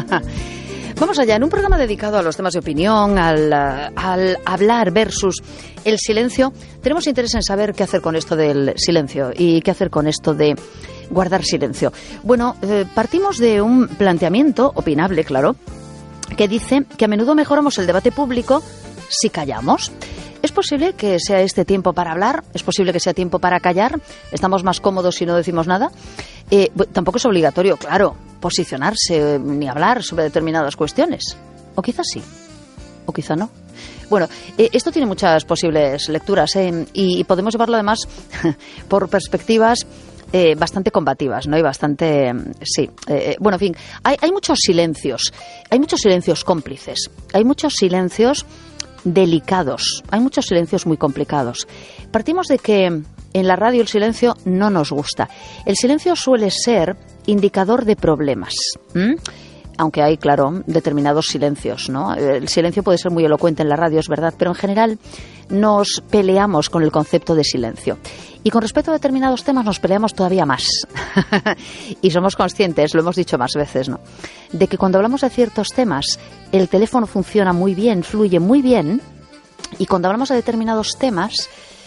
Vamos allá, en un programa dedicado a los temas de opinión, al hablar versus el silencio, tenemos interés en saber qué hacer con esto del silencio y qué hacer con esto de guardar silencio. Bueno, partimos de un planteamiento opinable, claro, que dice que a menudo mejoramos el debate público si callamos. ¿Es posible que sea este tiempo para hablar? ¿Es posible que sea tiempo para callar? ¿Estamos más cómodos si no decimos nada? Tampoco es obligatorio, claro, posicionarse ni hablar sobre determinadas cuestiones. O quizás sí, o quizá no. Bueno, esto tiene muchas posibles lecturas y podemos llevarlo además por perspectivas bastante combativas, ¿no? Y bastante, sí. Bueno, en fin, hay muchos silencios cómplices, hay muchos silencios delicados, hay muchos silencios muy complicados. Partimos de que en la radio el silencio no nos gusta. El silencio suele ser indicador de problemas, aunque hay, claro, determinados silencios, ¿no? El silencio puede ser muy elocuente en la radio, es verdad, pero en general nos peleamos con el concepto de silencio. Y con respecto a determinados temas nos peleamos todavía más. Y somos conscientes, lo hemos dicho más veces, ¿no?, de que cuando hablamos de ciertos temas el teléfono funciona muy bien, fluye muy bien, y cuando hablamos de determinados temas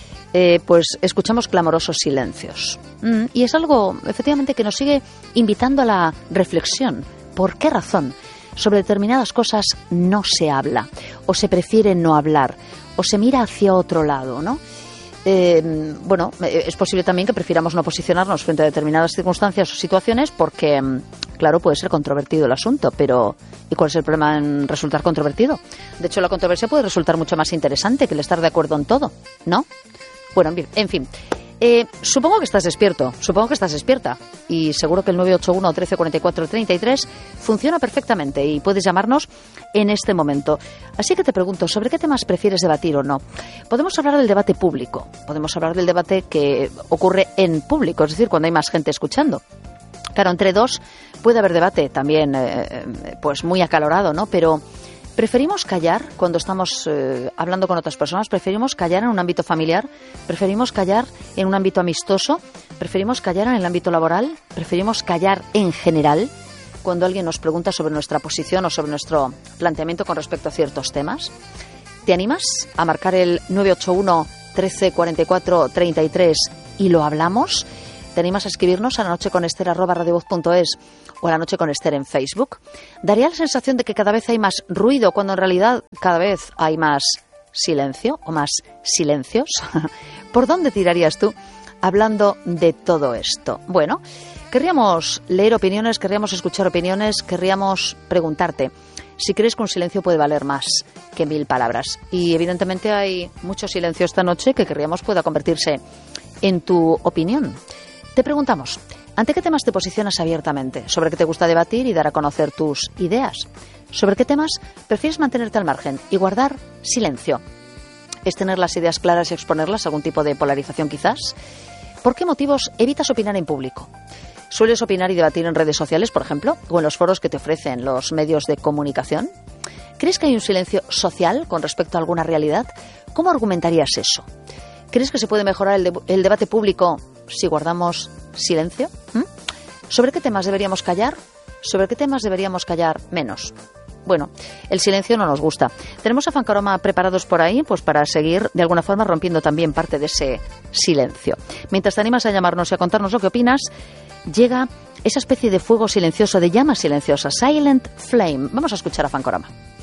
pues escuchamos clamorosos silencios. Y es algo, efectivamente, que nos sigue invitando a la reflexión. ¿Por qué razón sobre determinadas cosas no se habla? O se prefiere no hablar, o se mira hacia otro lado, ¿no? Bueno, es posible también que prefiramos no posicionarnos frente a determinadas circunstancias o situaciones porque, claro, puede ser controvertido el asunto, pero ¿y cuál es el problema en resultar controvertido? De hecho, la controversia puede resultar mucho más interesante que el estar de acuerdo en todo, ¿no? Bueno, en fin. Supongo que estás despierto, supongo que estás despierta, y seguro que el 981 13 44 33 funciona perfectamente y puedes llamarnos en este momento. Así que te pregunto, ¿sobre qué temas prefieres debatir o no? Podemos hablar del debate público, podemos hablar del debate que ocurre en público, es decir, cuando hay más gente escuchando. Claro, entre dos puede haber debate también pues muy acalorado, ¿no? Pero ¿preferimos callar cuando estamos hablando con otras personas? ¿Preferimos callar en un ámbito familiar? ¿Preferimos callar en un ámbito amistoso? ¿Preferimos callar en el ámbito laboral? ¿Preferimos callar en general cuando alguien nos pregunta sobre nuestra posición o sobre nuestro planteamiento con respecto a ciertos temas? ¿Te animas a marcar el 981 13 44 33 y lo hablamos? ¿Te animas a escribirnos a lanocheconester@radiovoz.es o a La Noche con Ester en Facebook? ¿Daría la sensación de que cada vez hay más ruido cuando en realidad cada vez hay más silencio o más silencios? ¿Por dónde tirarías tú hablando de todo esto? Bueno, querríamos leer opiniones, querríamos escuchar opiniones, querríamos preguntarte si crees que un silencio puede valer más que 1000 palabras. Y evidentemente hay mucho silencio esta noche que querríamos pueda convertirse en tu opinión. Te preguntamos, ¿ante qué temas te posicionas abiertamente? ¿Sobre qué te gusta debatir y dar a conocer tus ideas? ¿Sobre qué temas prefieres mantenerte al margen y guardar silencio? ¿Es tener las ideas claras y exponerlas a algún tipo de polarización quizás? ¿Por qué motivos evitas opinar en público? ¿Sueles opinar y debatir en redes sociales, por ejemplo, o en los foros que te ofrecen los medios de comunicación? ¿Crees que hay un silencio social con respecto a alguna realidad? ¿Cómo argumentarías eso? ¿Crees que se puede mejorar el debate público si guardamos silencio? ¿Sobre qué temas deberíamos callar? ¿Sobre qué temas deberíamos callar menos? Bueno, el silencio no nos gusta. Tenemos a Fancaroma preparados por ahí pues para seguir de alguna forma rompiendo también parte de ese silencio. Mientras te animas a llamarnos y a contarnos lo que opinas, llega esa especie de fuego silencioso, de llama silenciosa, Silent Flame. Vamos a escuchar a Fancaroma.